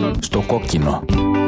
Στο κόκκινο.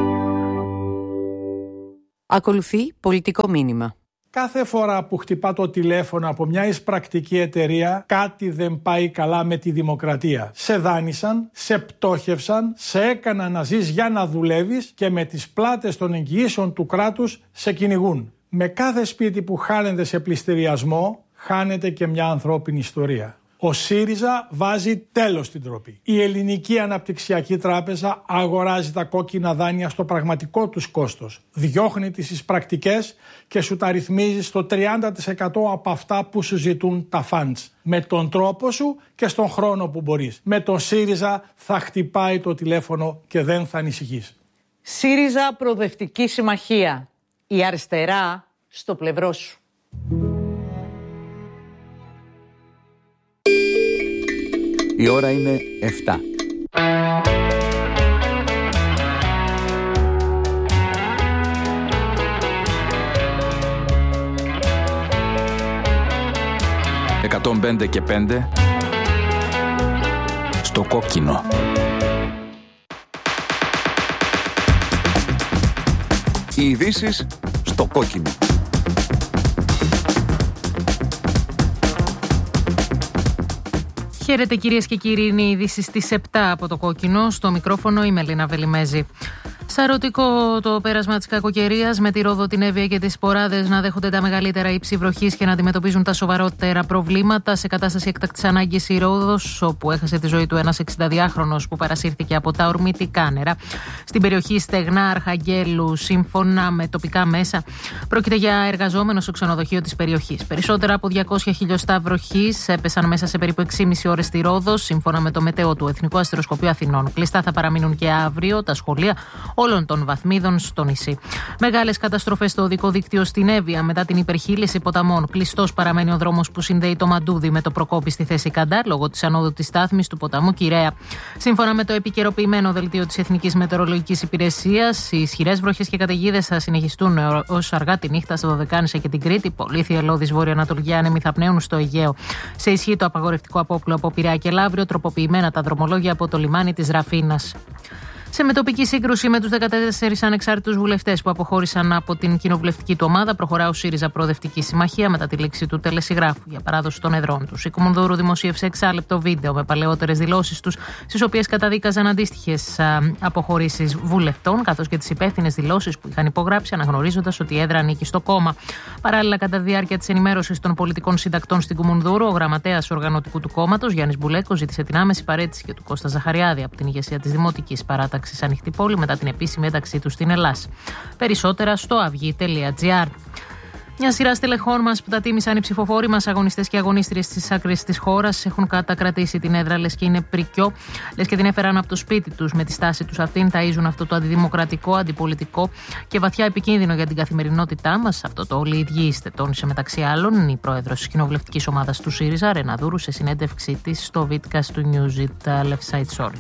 Ακολουθεί πολιτικό μήνυμα. Κάθε φορά που χτυπά το τηλέφωνο από μια εισπρακτική εταιρεία, κάτι δεν πάει καλά με τη δημοκρατία. Σε δάνεισαν, σε πτώχευσαν, σε έκαναν να ζεις για να δουλεύεις και με τις πλάτες των εγγυήσεων του κράτους σε κυνηγούν. Με κάθε σπίτι που χάνεται σε πληστηριασμό, χάνεται και μια ανθρώπινη ιστορία. Ο ΣΥΡΙΖΑ βάζει τέλος στην ντροπή. Η Ελληνική Αναπτυξιακή Τράπεζα αγοράζει τα κόκκινα δάνεια στο πραγματικό τους κόστος. Διώχνει τις εισπρακτικές και σου τα ρυθμίζει στο 30% από αυτά που σου ζητούν τα funds. Με τον τρόπο σου και στον χρόνο που μπορείς. Με τον ΣΥΡΙΖΑ θα χτυπάει το τηλέφωνο και δεν θα ανησυχείς. ΣΥΡΙΖΑ Προοδευτική Συμμαχία. Η αριστερά στο πλευρό σου. Η ώρα είναι 7. «105 και 5» στο κόκκινο. Οι ειδήσεις στο κόκκινο. Χαίρετε κυρίες και κύριοι, είναι οι ειδήσεις στις 7 από το κόκκινο. Στο μικρόφωνο η Μελίνα Βελιμέζη. Σαρωτικό το πέρασμα της κακοκαιρίας, με τη Ρόδο, την Εύβοια και τις Σποράδες να δέχονται τα μεγαλύτερα ύψη βροχής και να αντιμετωπίζουν τα σοβαρότερα προβλήματα. Σε κατάσταση έκτακτης ανάγκης η Ρόδος, όπου έχασε τη ζωή του ένας 62χρονος που παρασύρθηκε από τα ορμητικά νερά. Στην περιοχή Στεγνά Αρχαγγέλου, σύμφωνα με τοπικά μέσα, πρόκειται για εργαζόμενο στο ξενοδοχείο της περιοχής. Περισσότερα από 200 χιλιοστά βροχής έπεσαν μέσα σε περίπου 6,5 ώρες στη Ρόδο, σύμφωνα με το μετέο του Εθνικού Αστεροσκοπείου Αθηνών. Κλειστά θα παραμείνουν και αύριο τα σχολεία όλων των βαθμίδων στο νησί. Μεγάλες καταστροφές στο οδικό δίκτυο στην Εύβοια μετά την υπερχείληση ποταμών. Κλειστός παραμένει ο δρόμος που συνδέει το Μαντούδι με το Προκόπη στη θέση Καντάρ λόγω της ανόδου της στάθμης του ποταμού Κυραία. Σύμφωνα με το επικαιροποιημένο δελτίο της Εθνικής Μετεωρολογικής Υπηρεσίας, οι ισχυρές βροχές και καταιγίδες θα συνεχιστούν ως αργά τη νύχτα στο Δωδεκάνησα και την Κρήτη. Πολύθια, Λώδης, βορειοανατολική άνεμοι θα πνέουν στο Αιγαίο. Σε ισχύ το απαγορευτικό απόπλου από Πειραιά και Λαύριο, τροποποιημένα τα δρομολόγια από το λιμάνι της Ραφίνας. Σε μετοπική σύγκρουση με τους 14 ανεξάρτητους βουλευτές που αποχώρησαν από την κοινοβουλευτική του ομάδα, προχωρά ο ΣΥΡΙΖΑ Προοδευτική Συμμαχία μετά τη λήξη του τελεσυγράφου για παράδοση των εδρών τους. Η Κουμουνδούρου δημοσίευσε 6λεπτο βίντεο με παλαιότερες δηλώσεις τους, στις οποίες καταδίκαζαν αντίστοιχες αποχωρήσεις βουλευτών, καθώς και τις υπεύθυνες δηλώσεις που είχαν υπογράψει, αναγνωρίζοντας ότι η έδρα ανήκει στο κόμμα. Παράλληλα, κατά τη διάρκεια της ενημέρωσης των πολιτικών συντακτών στην Κουμουνδούρου, ο γραμματέας οργανωτικού του κόμματος, Γιάννης Μπουλέκος, ζήτησε την άμεση παραίτηση και του Κώστα Ζαχαριάδη από την ηγεσία της Δημοτικής Παράταξης Ανοιχτή Πόλη μετά την επίσημη ένταξή του στην Ελλάδα. Περισσότερα στο αυγή.gr. Μια σειρά στελεχών μας που τα τίμησαν οι ψηφοφόροι μας, αγωνιστές και αγωνίστριες στις άκρες της χώρας, έχουν κατακρατήσει την έδρα, λες και είναι πρικιό, λες και την έφεραν από το σπίτι τους. Με τη στάση τους αυτήν ταΐζουν αυτό το αντιδημοκρατικό, αντιπολιτικό και βαθιά επικίνδυνο για την καθημερινότητά μας. Αυτό το όλοι οι ίδιοι είστε, τόνισε μεταξύ άλλων η πρόεδρος της κοινοβουλευτικής ομάδας του ΣΥΡΙΖΑ, Ρένα Δούρου, σε συνέντευξή της στο βίντεο του Newsit Left Side Story.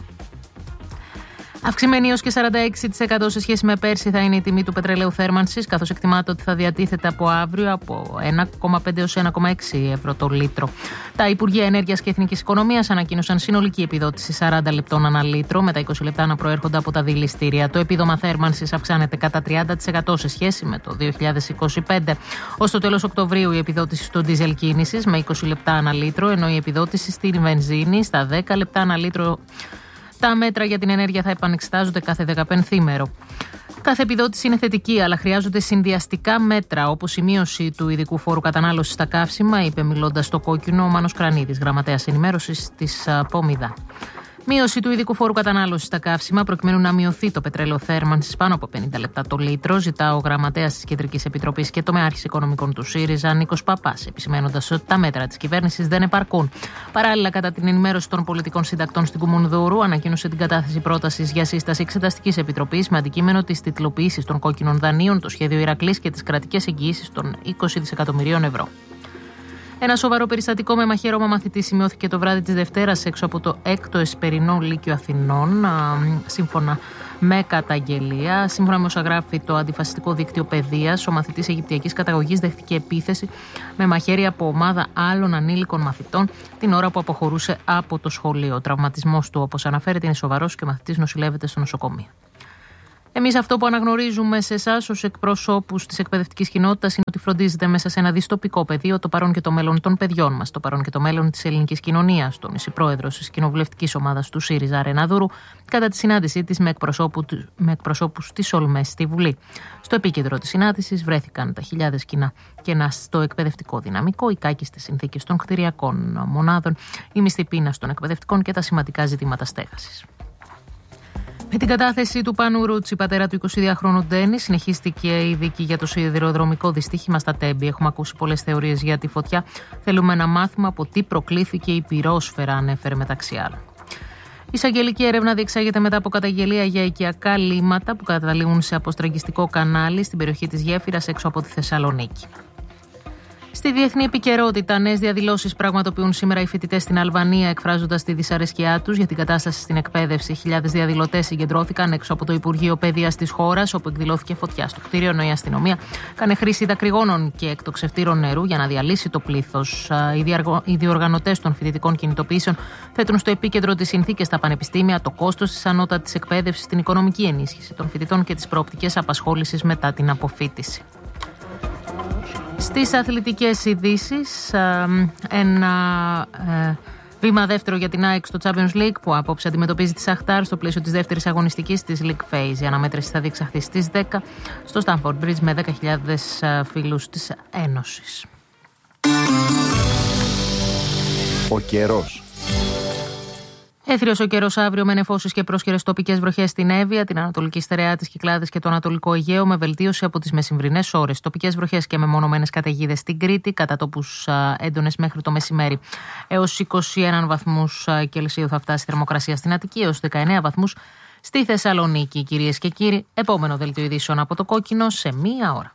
Αυξημένη έως και 46% σε σχέση με πέρσι θα είναι η τιμή του πετρελαίου θέρμανσης, καθώς εκτιμάται ότι θα διατίθεται από αύριο από 1,5 έως 1,6 ευρώ το λίτρο. Τα Υπουργεία Ενέργειας και Εθνικής Οικονομίας ανακοίνωσαν συνολική επιδότηση 40 λεπτών ανά λίτρο, με τα 20 λεπτά να προέρχονται από τα δηληστήρια. Το επίδομα θέρμανσης αυξάνεται κατά 30% σε σχέση με το 2025. Ως το τέλος Οκτωβρίου η επιδότηση στο ντίζελ κίνησης με 20 λεπτά ανά λίτρο, ενώ η επιδότηση στην βενζίνη στα 10 λεπτά ανά λίτρο. Τα μέτρα για την ενέργεια θα επανεξετάζονται κάθε 15ήμερο. Κάθε επιδότηση είναι θετική, αλλά χρειάζονται συνδυαστικά μέτρα, όπως η μείωση του ειδικού φόρου κατανάλωσης στα καύσιμα, είπε μιλώντας στο κόκκινο ο Μάνος Κρανίδης, γραμματέας ενημέρωσης της ΠΟΜΙΔΑ. Μείωση του ειδικού φόρου κατανάλωσης στα καύσιμα, προκειμένου να μειωθεί το πετρέλαιο θέρμανσης πάνω από 50 λεπτά το λίτρο, ζητά ο γραμματέας της Κεντρικής Επιτροπής και τομεάρχης οικονομικών του ΣΥΡΙΖΑ, Νίκος Παπάς, επισημένοντας ότι τα μέτρα της κυβέρνησης δεν επαρκούν. Παράλληλα, κατά την ενημέρωση των πολιτικών συντακτών στην Κουμουνδούρου, ανακοίνωσε την κατάθεση πρότασης για σύσταση εξεταστικής επιτροπής με αντικείμενο τις τιτλοποιήσεις των κόκκινων δανείων, το σχέδιο Ηρακλής και τις κρατικές εγγυήσεις των 20 δισεκατομμυρίων ευρώ. Ένα σοβαρό περιστατικό με μαχαίρωμα μαθητή σημειώθηκε το βράδυ της Δευτέρας έξω από το 6ο Εσπερινό Λύκειο Αθηνών. Σύμφωνα με καταγγελία. Σύμφωνα με όσα γράφει το αντιφασιστικό δίκτυο παιδείας, ο μαθητής Αιγυπτιακής καταγωγής δέχτηκε επίθεση με μαχαίρι από ομάδα άλλων ανήλικων μαθητών την ώρα που αποχωρούσε από το σχολείο. Ο τραυματισμός του, όπως αναφέρεται, είναι σοβαρός και ο μαθητής νοσηλεύεται στο νοσοκομείο. Εμείς αυτό που αναγνωρίζουμε σε εσάς ως εκπροσώπους της εκπαιδευτικής κοινότητας είναι ότι φροντίζετε μέσα σε ένα δυστοπικό πεδίο το παρόν και το μέλλον των παιδιών μας, το παρόν και το μέλλον της ελληνικής κοινωνίας, τόνισε η πρόεδρος της κοινοβουλευτικής ομάδας του ΣΥΡΙΖΑ, Ρένα Δούρου, κατά τη συνάντησή της με εκπροσώπους της ΟΛΜΕΣ στη Βουλή. Στο επίκεντρο της συνάντησης βρέθηκαν τα χιλιάδες κενά στο εκπαιδευτικό δυναμικό, οι κάκιστες συνθήκες των κτηριακών μονάδων, η μισθή πείνας των εκπαιδευτικών και τα σημαντικά ζητήματα στέγασης. Με την κατάθεση του Πάνου Ρούτσι, πατέρα του 22χρονου Ντένι, συνεχίστηκε η δίκη για το σιδηροδρομικό δυστύχημα στα Τέμπη. Έχουμε ακούσει πολλές θεωρίες για τη φωτιά. Θέλουμε να μάθουμε από τι προκλήθηκε η πυρόσφαιρα, ανέφερε μεταξύ άλλων. Η εισαγγελική έρευνα διεξάγεται μετά από καταγγελία για οικιακά λίμματα που καταλήγουν σε αποστραγγιστικό κανάλι στην περιοχή της Γέφυρας έξω από τη Θεσσαλονίκη. Στη διεθνή επικαιρότητα, νέες διαδηλώσεις πραγματοποιούν σήμερα οι φοιτητές στην Αλβανία, εκφράζοντας τη δυσαρέσκειά τους για την κατάσταση στην εκπαίδευση. Χιλιάδες διαδηλωτές συγκεντρώθηκαν έξω από το Υπουργείο Παιδείας της χώρας, όπου εκδηλώθηκε φωτιά στο κτίριο, ενώ η αστυνομία κάνει χρήση δακρυγόνων και εκτοξευτήρων νερού για να διαλύσει το πλήθος. Οι διοργανωτές των φοιτητικών κινητοποιήσεων θέτουν στο επίκεντρο τις συνθήκες στα πανεπιστήμια, το κόστος της ανώτατης εκπαίδευσης, την οικονομική ενίσχυση των φοιτητών και τις προοπτικές απασχόλησης μετά την αποφοίτηση. Στις αθλητικές ειδήσεις, ένα βήμα δεύτερο για την ΑΕΚ στο Champions League που απόψε αντιμετωπίζει τη Σαχτάρ στο πλαίσιο της δεύτερης αγωνιστικής της League Phase. Η αναμέτρηση θα διεξαχθεί στις 10 στο Stamford Bridge με 10.000 φίλους της Ένωσης. Ο καιρός. Έθριος ο καιρός αύριο με νεφώσεις και πρόσχερες τοπικές βροχές στην Εύβοια, την Ανατολική Στερεά, τις Κυκλάδες και το Ανατολικό Αιγαίο, με βελτίωση από τις μεσημβρινές ώρες. Τοπικές βροχές και μεμονωμένες καταιγίδες στην Κρήτη, κατά τόπους έντονες μέχρι το μεσημέρι. Έως 21 βαθμούς Κελσίου θα φτάσει η θερμοκρασία στην Αττική, έως 19 βαθμούς στη Θεσσαλονίκη. Κυρίες και κύριοι, επόμενο δελτίο ειδήσεων από το Κόκκινο σε μία ώρα.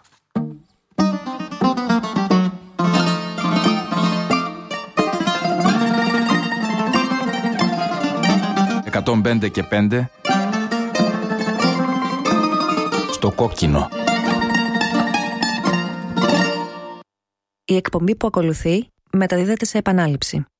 105 και 5 στο Κόκκινο. Η εκπομπή που ακολουθεί μεταδίδεται σε επανάληψη.